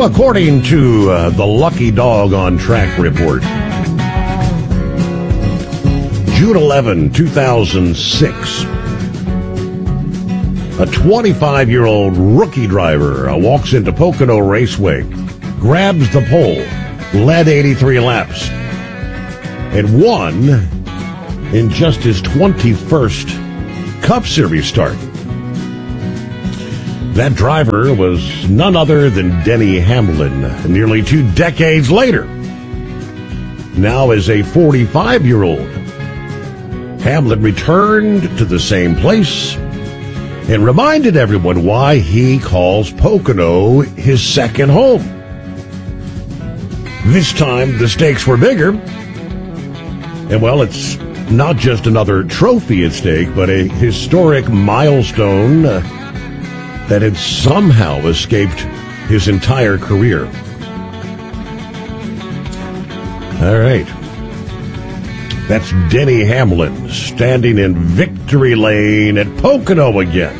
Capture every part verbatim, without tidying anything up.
So according to uh, the Lucky Dog on Track report, June eleventh, two thousand six, a twenty-five-year-old rookie driver uh, walks into Pocono Raceway, grabs the pole, led eighty-three laps, and won in just his twenty-first Cup Series start. That driver was none other than Denny Hamlin, nearly two decades later. Now as a forty-five-year-old, Hamlin returned to the same place and reminded everyone why he calls Pocono his second home. This time, the stakes were bigger. And, well, it's not just another trophy at stake, but a historic milestone uh, that had somehow escaped his entire career. All right. That's Denny Hamlin standing in victory lane at Pocono again.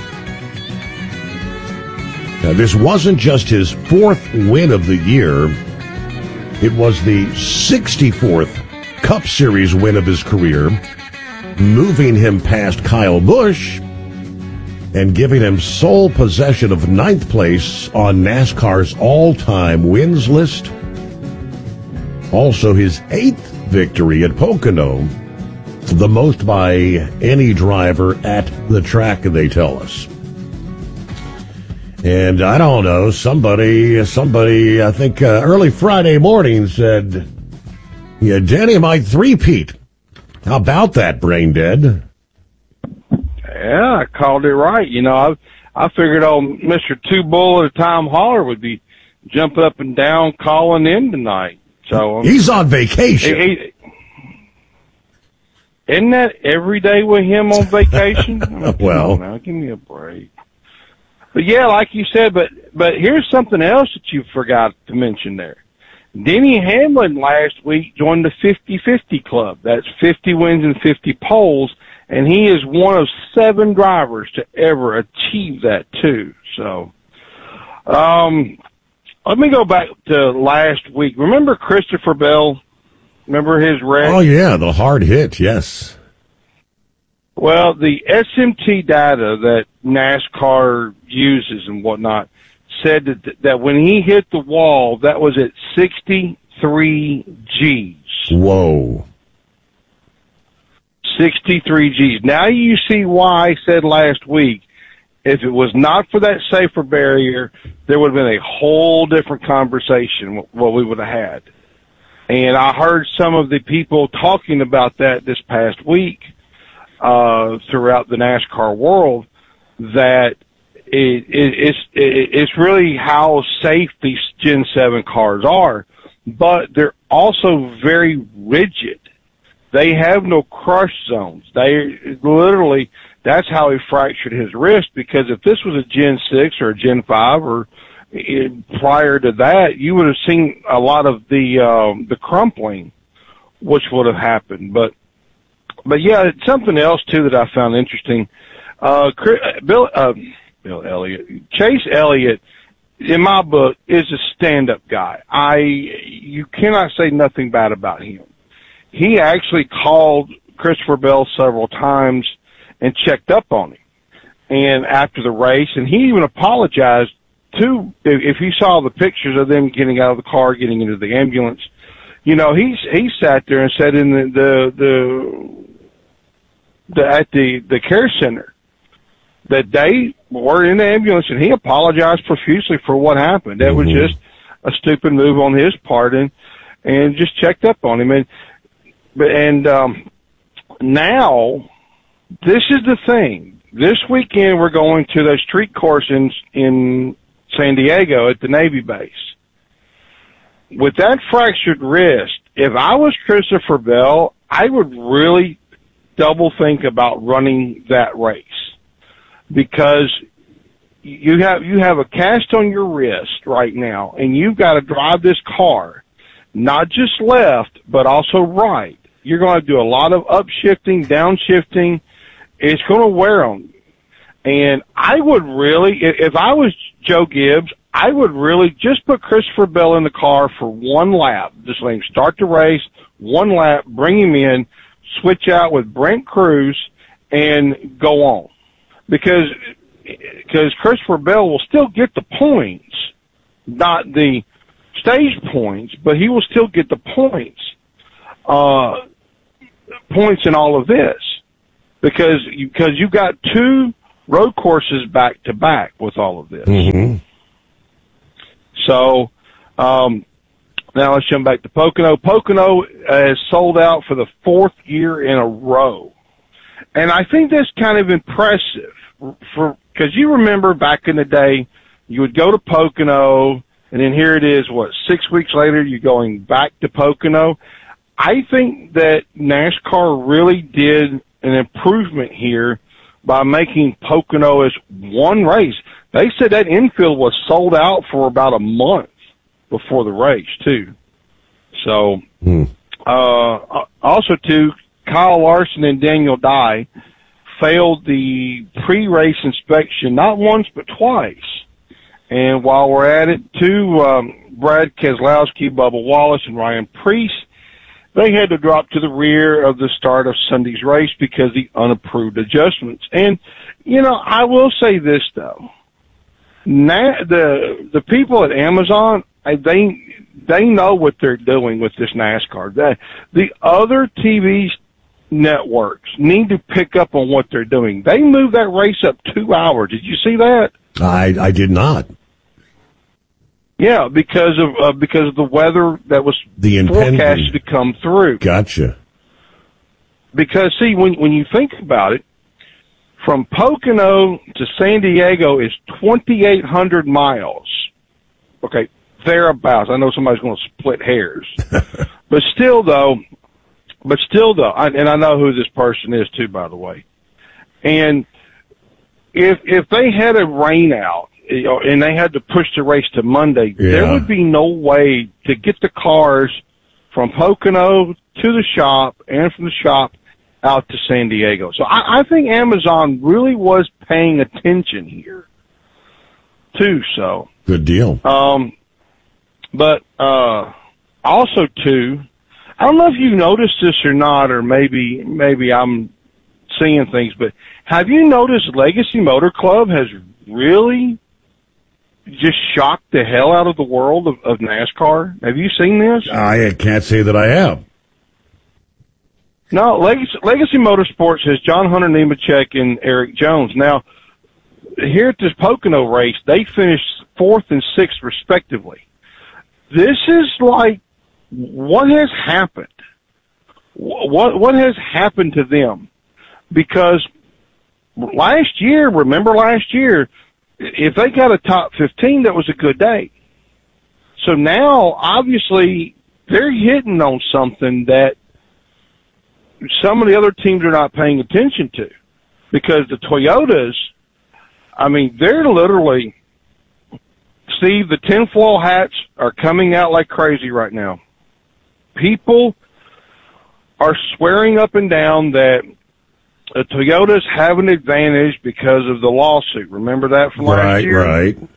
Now, this wasn't just his fourth win of the year. It was the sixty-fourth Cup Series win of his career, moving him past Kyle Busch and giving him sole possession of ninth place on NASCAR's all-time wins list. Also his eighth victory at Pocono, the most by any driver at the track, they tell us. And I don't know, somebody, somebody, I think uh, early Friday morning said, yeah, Denny might three-peat. How about that, Brain Dead? Yeah, I called it right. You know, I I figured old Mister Two Bull at a Time Holler would be jumping up and down calling in tonight. So um, he's on vacation. He, he, isn't that every day with him on vacation? I mean, well, now, give me a break. But yeah, like you said, but but here's something else that you forgot to mention there. Denny Hamlin last week joined the fifty-fifty club. That's fifty wins and fifty poles, and he is one of seven drivers to ever achieve that too. So, um, let me go back to last week. Remember Christopher Bell? Remember his wreck? Oh yeah, the hard hit, yes. Well, the S M T data that NASCAR uses and whatnot said that, that when he hit the wall, that was at sixty-three G's. Whoa. sixty-three G's. Now you see why I said last week, if it was not for that safer barrier, there would have been a whole different conversation, what we would have had. And I heard some of the people talking about that this past week uh, throughout the NASCAR world, that it, it, it's, it, it's really how safe these Gen seven cars are, but they're also very rigid. They have no crush zones. They literally, that's how he fractured his wrist, because if this was a Gen six or a Gen five or it, prior to that, you would have seen a lot of the, um, the crumpling, which would have happened. But, but yeah, it's something else too that I found interesting. Uh, Bill, uh, Bill Elliott, Chase Elliott, in my book, is a stand-up guy. I, you cannot say nothing bad about him. He actually called Christopher Bell several times and checked up on him. And after the race, and he even apologized to, if you saw the pictures of them getting out of the car, getting into the ambulance, you know, he's, he sat there and said in the, the, the, the at the, the care center that they were in the ambulance, and he apologized profusely for what happened. That mm-hmm. was just a stupid move on his part, and, and just checked up on him. And, But and um, now, this is the thing. This weekend we're going to the street course in in San Diego at the Navy base. With that fractured wrist, if I was Christopher Bell, I would really double think about running that race, because you have you have a cast on your wrist right now, and you've got to drive this car, not just left, but also right. You're going to do a lot of upshifting, downshifting. It's going to wear on you. And I would really, if I was Joe Gibbs, I would really just put Christopher Bell in the car for one lap. Just let him start the race, one lap, bring him in, switch out with Brent Cruz, and go on. Because because Christopher Bell will still get the points, not the stage points, but he will still get the points, uh, points in all of this. Because you, because you got two road courses back to back with all of this. Mm-hmm. So, um, now let's jump back to Pocono. Pocono has sold out for the fourth year in a row. And I think that's kind of impressive for, cause you remember back in the day, you would go to Pocono and then here it is, what, six weeks later, you're going back to Pocono. I think that NASCAR really did an improvement here by making Pocono as one race. They said that infield was sold out for about a month before the race, too. So, mm. uh, also, too, Kyle Larson and Daniel Dye failed the pre-race inspection not once but twice. And while we're at it, too, um, Brad Keselowski, Bubba Wallace, and Ryan Preece, they had to drop to the rear of the start of Sunday's race because of the unapproved adjustments. And, you know, I will say this, though. Na- the the people at Amazon, they they know what they're doing with this NASCAR. The, the other T V networks need to pick up on what they're doing. They moved that race up two hours. Did you see that? I I did not. Yeah, because of uh, because of the weather that was the forecasted to come through. Gotcha. Because see, when when you think about it, from Pocono to San Diego is twenty-eight hundred miles. Okay, thereabouts. I know somebody's going to split hairs, but still, though, but still, though, I, and I know who this person is too, by the way. And if if they had a rain out, you know, and they had to push the race to Monday, yeah. there would be no way to get the cars from Pocono to the shop and from the shop out to San Diego. So I, I think Amazon really was paying attention here, too. So good deal. Um, but uh, also too, I don't know if you noticed this or not, or maybe maybe I'm seeing things, but have you noticed Legacy Motor Club has really just shocked the hell out of the world of, of NASCAR? Have you seen this? I can't say that I have. No, Legacy, Legacy Motorsports has John Hunter Nemechek and Eric Jones. Now, here at this Pocono race, they finished fourth and sixth respectively. This is like, what has happened? What what has happened to them? Because last year, remember last year, if they got a top fifteen, that was a good day. So now, obviously, they're hitting on something that some of the other teams are not paying attention to, because the Toyotas, I mean, they're literally, Steve, the tinfoil hats are coming out like crazy right now. People are swearing up and down that the Toyotas have an advantage because of the lawsuit. Remember that from last right, year? Right, right.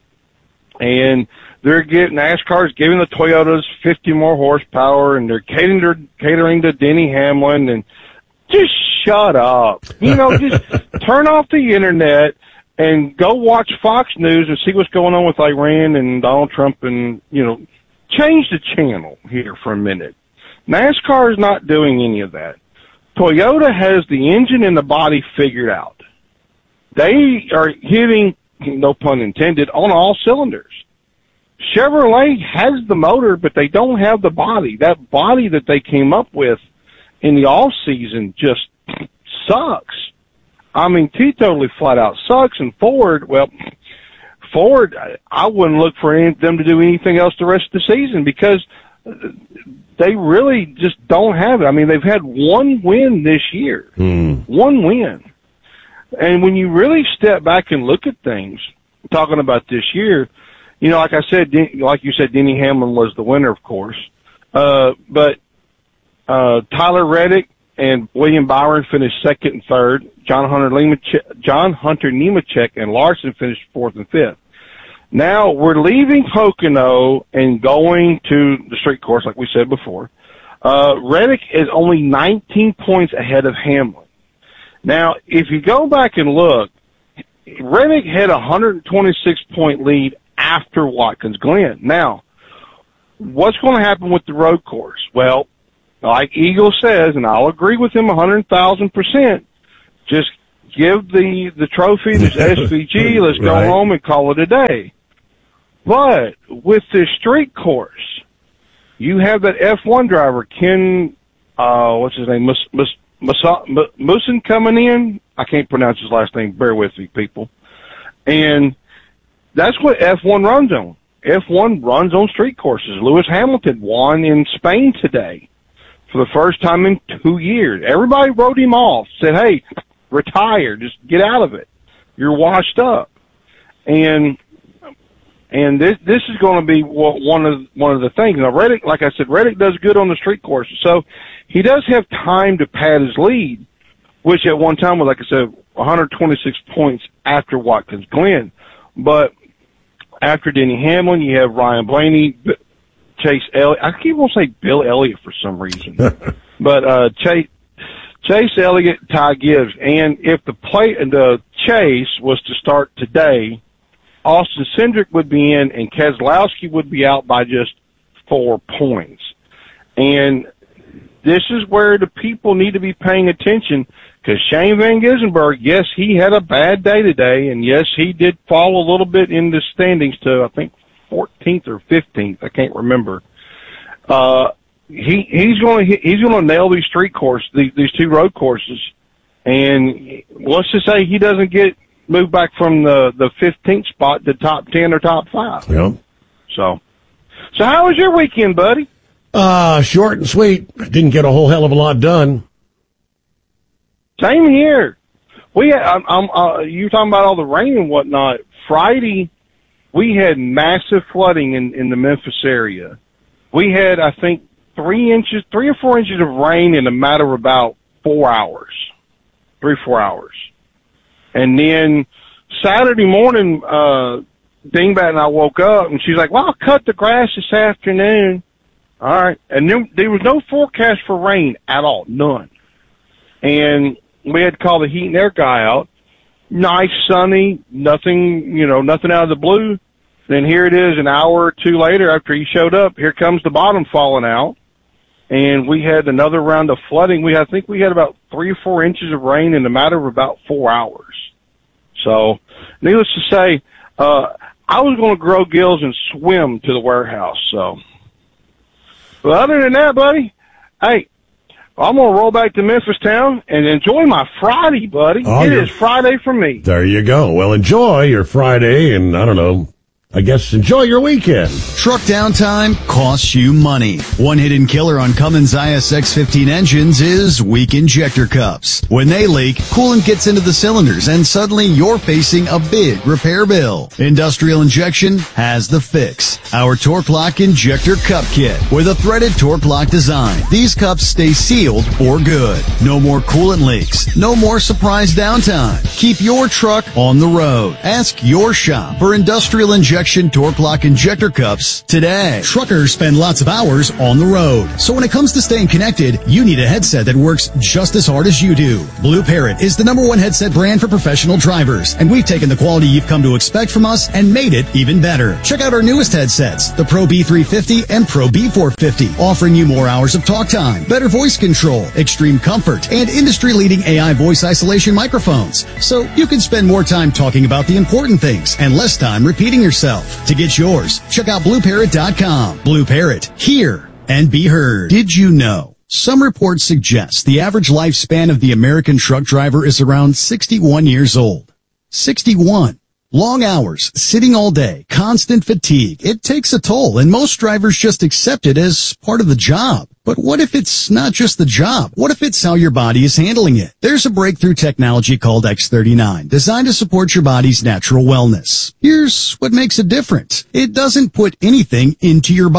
And they're getting, NASCAR's giving the Toyotas fifty more horsepower, and they're catering to, catering to Denny Hamlin, and just shut up. You know, just turn off the internet and go watch Fox News and see what's going on with Iran and Donald Trump, and, you know, change the channel here for a minute. NASCAR is not doing any of that. Toyota has the engine and the body figured out. They are hitting, no pun intended, on all cylinders. Chevrolet has the motor, but they don't have the body. That body that they came up with in the off season just sucks. I mean, T totally flat out sucks. And Ford, well, Ford, I wouldn't look for any, them to do anything else the rest of the season, because they really just don't have it. I mean, they've had one win this year. Mm. One win. And when you really step back and look at things, talking about this year, you know, like I said, like you said, Denny Hamlin was the winner, of course. Uh, but, uh, Tyler Reddick and William Byron finished second and third. John Hunter Nemechek, John Hunter Nemechek and Larson finished fourth and fifth. Now we're leaving Pocono and going to the street course, like we said before. Uh, Reddick is only nineteen points ahead of Hamlin. Now, if you go back and look, Reddick had a one hundred twenty-six point lead after Watkins Glen. Now, what's going to happen with the road course? Well, like Eagle says, and I'll agree with him one hundred thousand percent, just give the, the trophy to S V G, let's go right. home and call it a day. But with this street course, you have that F one driver, Ken, uh, what's his name, Mus, Mus, Mus, Musin coming in. I can't pronounce his last name. Bear with me, people. And that's what F one runs on. F one runs on street courses. Lewis Hamilton won in Spain today for the first time in two years. Everybody wrote him off, said, hey, retire, just get out of it. You're washed up. And And this this is going to be one of one of the things. Now, Reddick, like I said, Reddick does good on the street courses, so he does have time to pad his lead, which at one time was, like I said, one hundred twenty-six points after Watkins Glen. But after Denny Hamlin, you have Ryan Blaney, Chase Elliott. I keep on saying Bill Elliott for some reason, but uh, Chase Chase Elliott, Ty Gibbs, and if the play the chase was to start today, Austin Cindric would be in, and Keselowski would be out by just four points. And this is where the people need to be paying attention, because Shane Van Gisbergen, yes, he had a bad day today, and yes, he did fall a little bit in the standings to, I think, fourteenth or fifteenth. I can't remember. Uh, he he's going to he's going to nail these street courses, these, these two road courses, and let's just say he doesn't get move back from the, the fifteenth spot to top ten or top five. Yep. So, so how was your weekend, buddy? Uh, short and sweet. Didn't get a whole hell of a lot done. Same here. We, I'm, I'm, uh, you were talking about all the rain and whatnot. Friday, we had massive flooding in, in the Memphis area. We had, I think, three inches, three or four inches of rain in a matter of about four hours. Three, four hours. And then Saturday morning, uh, Dingbat and I woke up, and she's like, well, I'll cut the grass this afternoon. All right. And then there was no forecast for rain at all. None. And we had to call the heat and air guy out. Nice, sunny, nothing, you know, nothing out of the blue. Then here it is an hour or two later after he showed up. Here comes the bottom falling out. And we had another round of flooding. We, I think we had about three or four inches of rain in a matter of about four hours. So, needless to say, uh, I was going to grow gills and swim to the warehouse. So, but other than that, buddy, hey, I'm going to roll back to Memphis town and enjoy my Friday, buddy. Oh, it is Friday for me. There you go. Well, enjoy your Friday, and I don't know, I guess enjoy your weekend. Truck downtime costs you money. One hidden killer on Cummins I S X fifteen engines is weak injector cups. When they leak, coolant gets into the cylinders and suddenly you're facing a big repair bill. Industrial Injection has the fix. Our Torque Lock Injector Cup Kit with a threaded Torque Lock design. These cups stay sealed for good. No more coolant leaks. No more surprise downtime. Keep your truck on the road. Ask your shop for Industrial Injection Torque Lock Injector Cups today. Truckers spend lots of hours on the road. So when it comes to staying connected, you need a headset that works just as hard as you do. Blue Parrot is the number one headset brand for professional drivers, and we've taken the quality you've come to expect from us and made it even better. Check out our newest headsets, the Pro B three fifty and Pro B four fifty, offering you more hours of talk time, better voice control, extreme comfort, and industry-leading A I voice isolation microphones. So you can spend more time talking about the important things and less time repeating yourself. To get yours, check out blue parrot dot com. Blue Parrot, hear and be heard. Did you know? Some reports suggest the average lifespan of the American truck driver is around sixty-one years old. sixty-one. Long hours, sitting all day, constant fatigue. It takes a toll, and most drivers just accept it as part of the job. But what if it's not just the job? What if it's how your body is handling it? There's a breakthrough technology called X thirty-nine, designed to support your body's natural wellness. Here's what makes it different. It doesn't put anything into your body.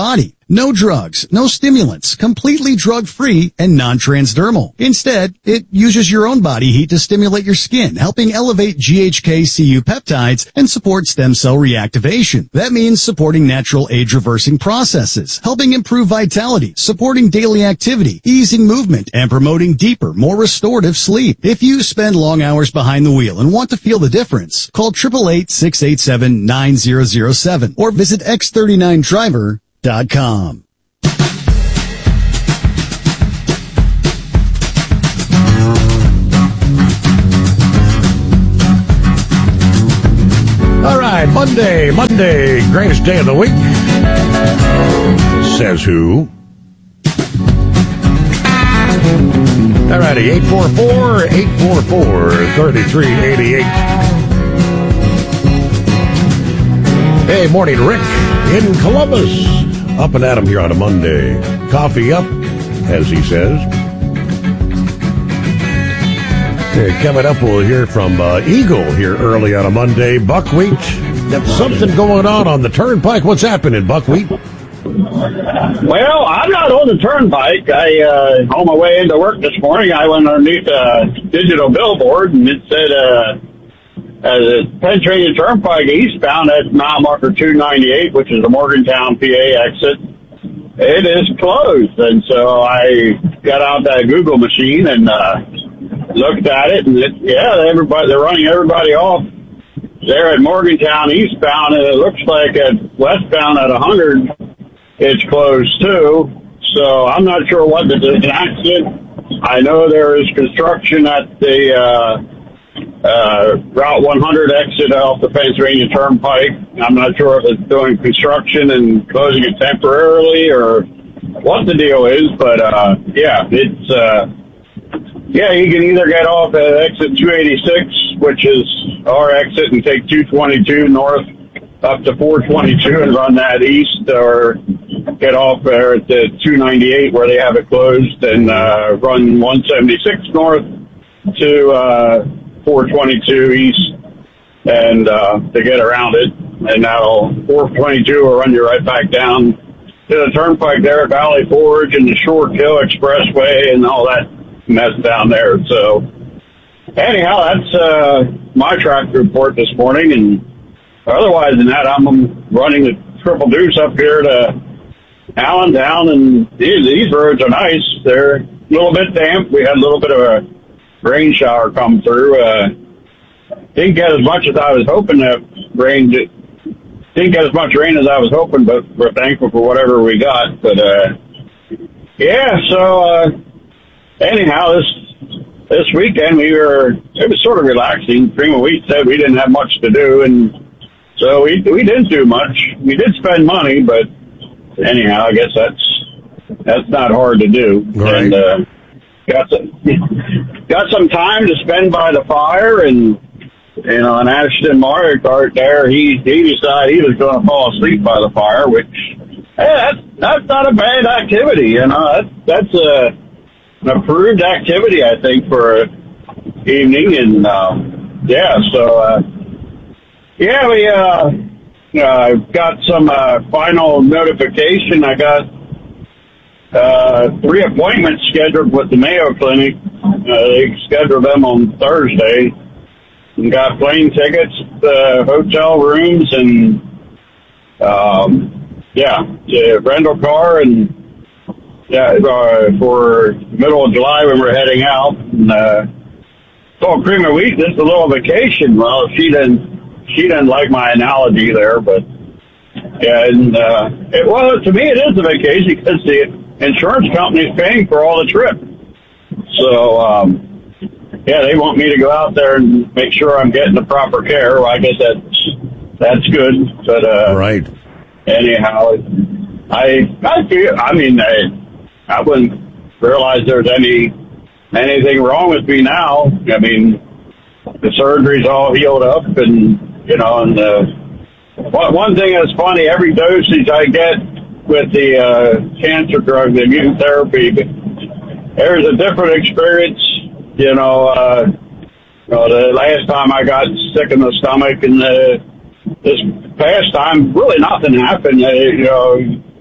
No drugs, no stimulants, completely drug-free and non-transdermal. Instead, it uses your own body heat to stimulate your skin, helping elevate G H K C U peptides and support stem cell reactivation. That means supporting natural age-reversing processes, helping improve vitality, supporting daily activity, easing movement, and promoting deeper, more restorative sleep. If you spend long hours behind the wheel and want to feel the difference, call eight eight eight, six eight seven, nine zero zero seven or visit x thirty-nine driver dot com. All right, Monday, Monday, greatest day of the week. Says who? All righty, eight four four, eight four four, three three eight eight. Hey, morning, Rick in Columbus. Up and at 'em here on a Monday. Coffee up, as he says. Okay, coming up, we'll hear from uh, Eagle here early on a Monday. Buckwheat, got something going on on the turnpike. What's happening, Buckwheat? Well, I'm not on the turnpike. I, uh, on my way into work this morning, I went underneath a digital billboard, and it said, uh, uh the Pennsylvania Turnpike eastbound at mile marker two ninety-eight, which is the Morgantown, P A exit. It is closed. And so I got out that Google machine and, uh, looked at it, and it, yeah, everybody, they're running everybody off there at Morgantown eastbound, and it looks like at westbound at one hundred, it's closed too. So I'm not sure what the accident. I know there is construction at the uh, uh, Route one hundred exit off the Pennsylvania Turnpike. I'm not sure if it's doing construction and closing it temporarily or what the deal is, but uh, yeah, it's uh, yeah, you can either get off at exit two eighty-six, which is our exit, and take two twenty-two north up to four twenty-two and run that east, or get off there at the two ninety-eight where they have it closed and uh, run one seventy-six north to uh, four twenty-two east and uh, to get around it. And that'll, four twenty-two will run you right back down to the turnpike there at Valley Forge and the Short Hill Expressway and all that mess down there. So anyhow, that's uh, my traffic report this morning. And otherwise than that, I'm running the Triple Deuce up here to Allentown, and these, these roads are nice. They're a little bit damp. We had a little bit of a rain shower come through. Uh, didn't get as much as I was hoping that rain did. Didn't get as much rain as I was hoping, but we're thankful for whatever we got. But, uh, yeah, so, uh, anyhow, this, this weekend we were, it was sort of relaxing. Prima Wheat said we didn't have much to do, and so we, we didn't do much. We did spend money, but anyhow, I guess that's, that's not hard to do. Right. And, uh, got some, got some time to spend by the fire, and, you know, and Ashton Marikart there, he, he decided he was going to fall asleep by the fire, which, hey, that's, that's not a bad activity, you know, that's, that's a, an approved activity, I think, for evening, and, um, yeah, so, uh, yeah, we, uh, uh, got some, uh, final notification. I got, uh, three appointments scheduled with the Mayo Clinic. Uh, they scheduled them on Thursday. And got plane tickets, uh, hotel rooms, and, um, yeah, yeah, rental car, and, yeah, uh, for middle of July when we're heading out. And, uh, told Prima Wheat this is a little vacation. Well, she didn't, she didn't like my analogy there, but, yeah, and, uh, it, well, to me it is a vacation because the insurance company is paying for all the trip. So, um, yeah, they want me to go out there and make sure I'm getting the proper care. Well, I guess that's that's good, but uh, right. Anyhow, I I feel. I mean, I I wouldn't realize there's any anything wrong with me now. I mean, the surgery's all healed up, and you know, and uh, one one thing that's funny, every dosage I get with the uh, cancer drug, the immune therapy, there's a different experience. You know, uh, you know, the last time I got sick in the stomach, and uh, this past time, really nothing happened. Uh, you know,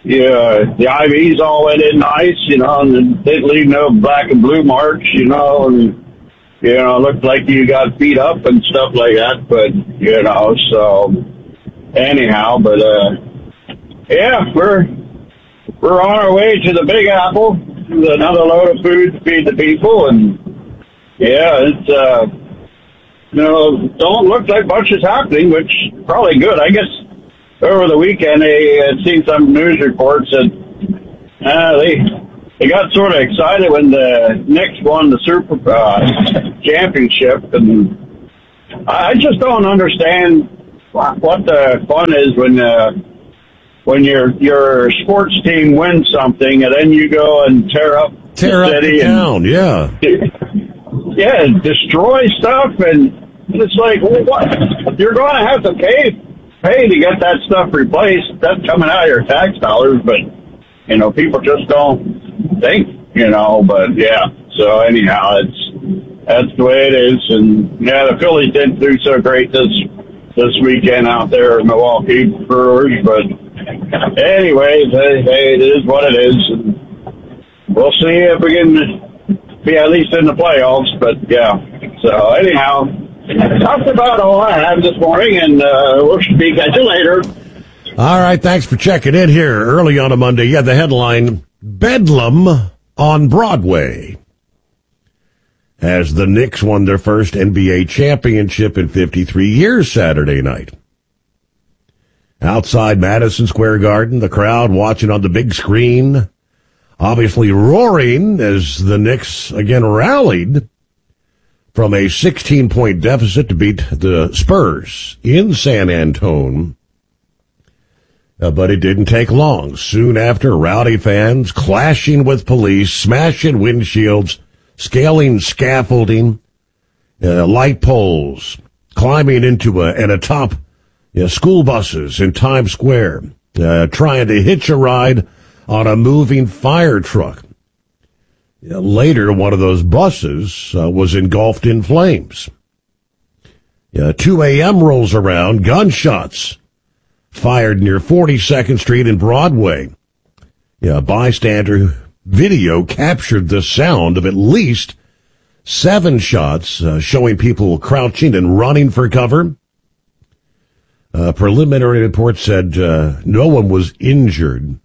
yeah, the I Vs all went in nice, you know, and they didn't leave no black and blue marks, you know, and, you know, it looked like you got beat up and stuff like that, but, you know, so, anyhow, but, uh, yeah, we're, we're on our way to the Big Apple, with another load of food to feed the people, and, yeah, it's, uh, you know, don't look like much is happening, which is probably good. I guess over the weekend, they had seen some news reports that uh, they they got sort of excited when the Knicks won the Super uh, Championship, and I just don't understand what the fun is when uh, when your your sports team wins something and then you go and tear up tear the up city the town, and, yeah, yeah, destroy stuff, and it's like, well, what? You're going to have to pay pay to get that stuff replaced. That's coming out of your tax dollars, but you know, people just don't think, you know. But yeah, so anyhow, it's that's the way it is, and yeah, the Phillies didn't do so great this this weekend out there in Milwaukee Brewers, but anyways, hey, hey, it is what it is, and we'll see if we can be at least in the playoffs. But yeah, so anyhow. That's about all I have this morning, and uh, we'll speak at you later. All right, thanks for checking in here early on a Monday. Yeah, the headline, Bedlam on Broadway, as the Knicks won their first N B A championship in fifty-three years Saturday night. Outside Madison Square Garden, the crowd watching on the big screen, obviously roaring as the Knicks again rallied from a sixteen-point deficit to beat the Spurs in San Antone. Uh, but it didn't take long. Soon after, rowdy fans clashing with police, smashing windshields, scaling scaffolding, uh, light poles, climbing into a, and atop you know, school buses in Times Square, uh, trying to hitch a ride on a moving fire truck. Later, one of those buses uh, was engulfed in flames. Uh, two a.m. rolls around, gunshots fired near forty-second Street and Broadway. Yeah, bystander video captured the sound of at least seven shots, uh, showing people crouching and running for cover. Uh, preliminary report said uh, no one was injured.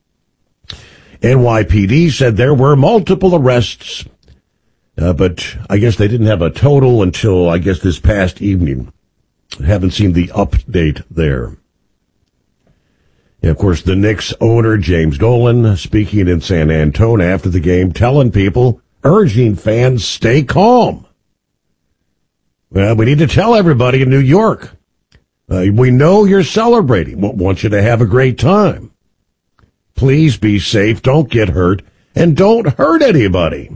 N Y P D said there were multiple arrests, uh, but I guess they didn't have a total until, I guess, this past evening. Haven't seen the update there. And of course, the Knicks owner, James Dolan, speaking in San Antone after the game, telling people, urging fans, stay calm. Well, we need to tell everybody in New York, uh, we know you're celebrating. We want you to have a great time. Please be safe, don't get hurt, and don't hurt anybody.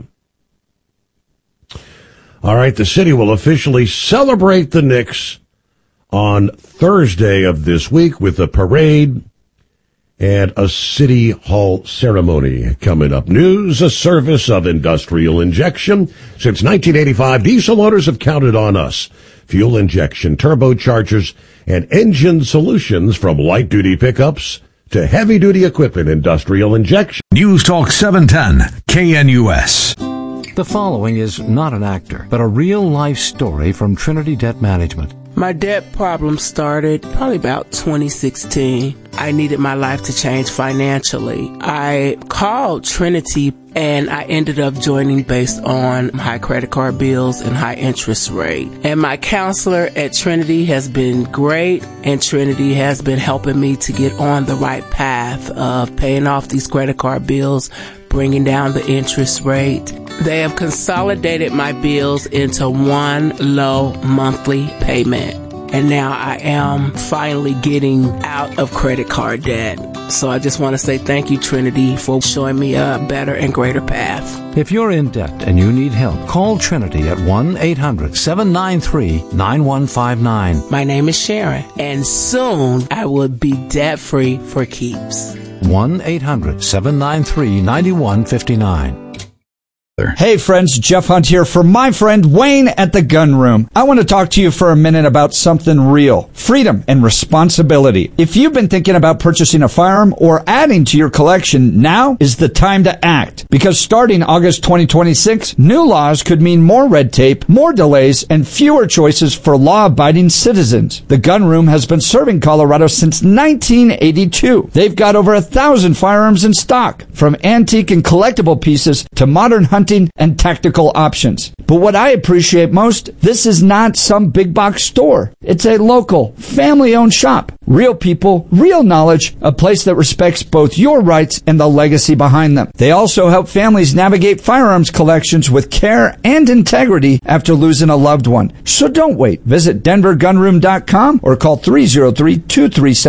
All right, the city will officially celebrate the Knicks on Thursday of this week with a parade and a city hall ceremony coming up. News, a service of Industrial Injection. Since nineteen eighty-five, diesel owners have counted on us. Fuel injection, turbochargers, and engine solutions from light-duty pickups to heavy-duty equipment. Industrial Injection. News Talk seven ten, K N U S. The following is not an actor, but a real-life story from Trinity Debt Management. My debt problem started probably about twenty sixteen. I needed my life to change financially. I called Trinity and I ended up joining based on high credit card bills and high interest rate. And my counselor at Trinity has been great, and Trinity has been helping me to get on the right path of paying off these credit card bills, bringing down the interest rate. They have consolidated my bills into one low monthly payment. And now I am finally getting out of credit card debt. So I just want to say thank you, Trinity, for showing me a better and greater path. If you're in debt and you need help, call Trinity at one eight hundred seven nine three nine one five nine. My name is Sharon, and soon I will be debt-free for keeps. one eight hundred seven nine three nine one five nine. Hey friends, Jeff Hunt here for my friend Wayne at the Gun Room. I want to talk to you for a minute about something real. Freedom and responsibility. If you've been thinking about purchasing a firearm or adding to your collection, now is the time to act. Because starting August twenty twenty-six, new laws could mean more red tape, more delays, and fewer choices for law-abiding citizens. The Gun Room has been serving Colorado since nineteen eighty-two. They've got over a thousand firearms in stock, from antique and collectible pieces to modern hunting and tactical options. But what I appreciate most, this is not some big box store. It's a local, family-owned shop. Real people, real knowledge, a place that respects both your rights and the legacy behind them. They also help families navigate firearms collections with care and integrity after losing a loved one. So don't wait. Visit denver gun room dot com or call three oh three, two three seven